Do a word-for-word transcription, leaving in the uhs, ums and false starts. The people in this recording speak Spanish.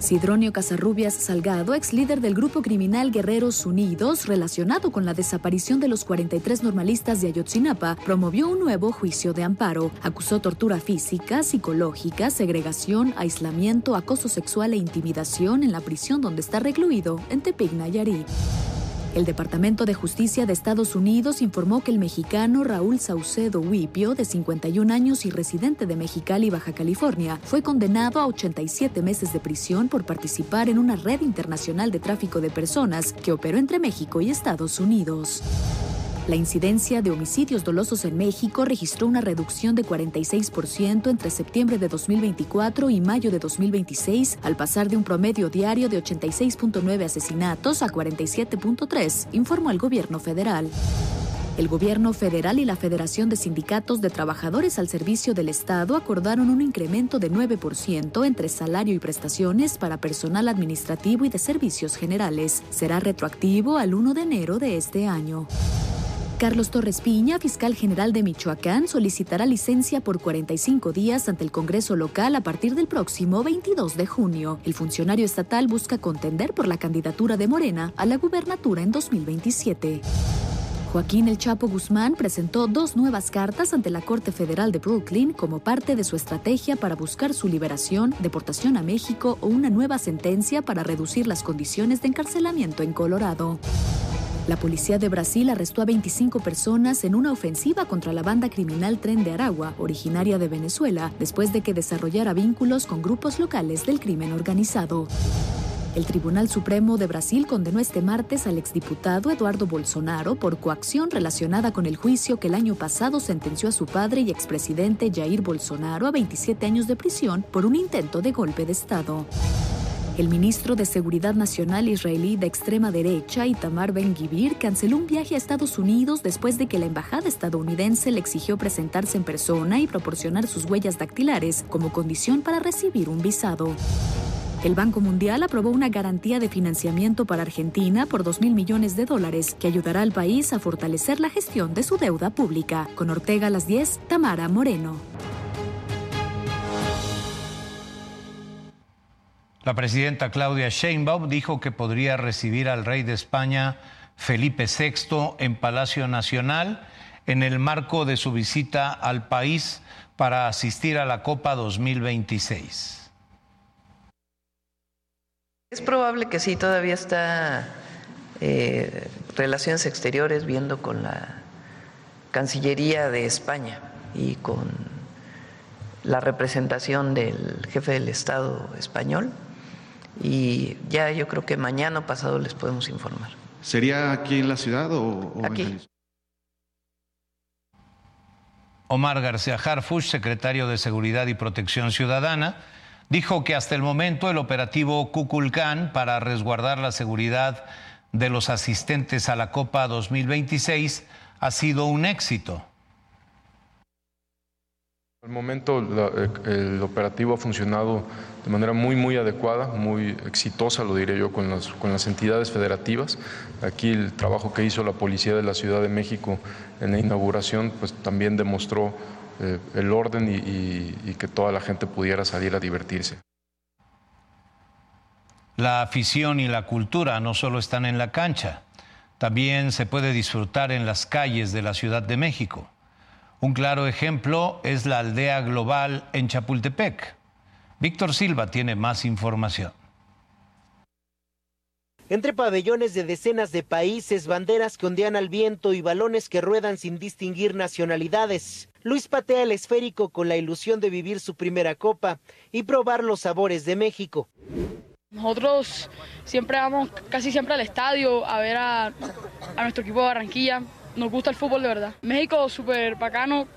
Sidronio Casarrubias Salgado, ex líder del grupo criminal Guerreros Unidos, relacionado con la desaparición de los cuarenta y tres normalistas de Ayotzinapa, promovió un nuevo juicio de amparo. Acusó tortura física, psicológica, segregación, aislamiento, acoso sexual e intimidación en la prisión donde está recluido, en Tepic, Nayarit. El Departamento de Justicia de Estados Unidos informó que el mexicano Raúl Saucedo Huipio, de cincuenta y un años y residente de Mexicali, Baja California, fue condenado a ochenta y siete meses de prisión por participar en una red internacional de tráfico de personas que operó entre México y Estados Unidos. La incidencia de homicidios dolosos en México registró una reducción de cuarenta y seis por ciento entre septiembre de dos mil veinticuatro y mayo de dos mil veintiséis, al pasar de un promedio diario de ochenta y seis punto nueve asesinatos a cuarenta y siete punto tres, informó el gobierno federal. El gobierno federal y la Federación de Sindicatos de Trabajadores al Servicio del Estado acordaron un incremento de nueve por ciento entre salario y prestaciones para personal administrativo y de servicios generales. Será retroactivo al primero de enero de este año. Carlos Torres Piña, fiscal general de Michoacán, solicitará licencia por cuarenta y cinco días ante el Congreso local a partir del próximo veintidós de junio. El funcionario estatal busca contender por la candidatura de Morena a la gubernatura en dos mil veintisiete. Joaquín El Chapo Guzmán presentó dos nuevas cartas ante la Corte Federal de Brooklyn como parte de su estrategia para buscar su liberación, deportación a México o una nueva sentencia para reducir las condiciones de encarcelamiento en Colorado. La policía de Brasil arrestó a veinticinco personas en una ofensiva contra la banda criminal Tren de Aragua, originaria de Venezuela, después de que desarrollara vínculos con grupos locales del crimen organizado. El Tribunal Supremo de Brasil condenó este martes al exdiputado Eduardo Bolsonaro por coacción relacionada con el juicio que el año pasado sentenció a su padre y expresidente Jair Bolsonaro a veintisiete años de prisión por un intento de golpe de Estado. El ministro de Seguridad Nacional israelí de extrema derecha, Itamar Ben-Gvir, canceló un viaje a Estados Unidos después de que la embajada estadounidense le exigió presentarse en persona y proporcionar sus huellas dactilares como condición para recibir un visado. El Banco Mundial aprobó una garantía de financiamiento para Argentina por dos mil millones de dólares que ayudará al país a fortalecer la gestión de su deuda pública. Con Ortega a las diez, Tamara Moreno. La presidenta Claudia Sheinbaum dijo que podría recibir al rey de España, Felipe sexto, en Palacio Nacional en el marco de su visita al país para asistir a la Copa dos mil veintiséis. Es probable que sí, todavía está eh, Relaciones Exteriores viendo con la Cancillería de España y con la representación del jefe del Estado español. Y ya yo creo que mañana o pasado les podemos informar. ¿Sería aquí en la ciudad o, o aquí? En... Omar García Harfuch, secretario de Seguridad y Protección Ciudadana, dijo que hasta el momento el operativo Kukulcán para resguardar la seguridad de los asistentes a la Copa dos mil veintiséis ha sido un éxito. Al momento la, el operativo ha funcionado de manera muy muy adecuada, muy exitosa, lo diré yo, con las, con las entidades federativas. Aquí el trabajo que hizo la Policía de la Ciudad de México en la inauguración pues también demostró eh, el orden y, y, y que toda la gente pudiera salir a divertirse. La afición y la cultura no solo están en la cancha, también se puede disfrutar en las calles de la Ciudad de México. Un claro ejemplo es la Aldea Global en Chapultepec. Víctor Silva tiene más información. Entre pabellones de decenas de países, banderas que ondean al viento y balones que ruedan sin distinguir nacionalidades, Luis patea el esférico con la ilusión de vivir su primera copa y probar los sabores de México. Nosotros siempre vamos casi siempre al estadio a ver a, a nuestro equipo de Barranquilla. Nos gusta el fútbol de verdad. México súper bacano,